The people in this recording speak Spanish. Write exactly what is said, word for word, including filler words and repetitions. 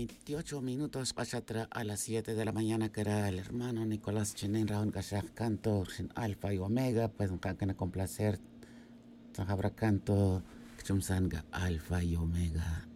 veintiocho minutos pachatra a las siete de la mañana, que era el hermano Nicolás Chenin Raúl Gashak canto sin Alfa y Omega, pues un can complacer, habrá canto Chumsanga Alfa y Omega.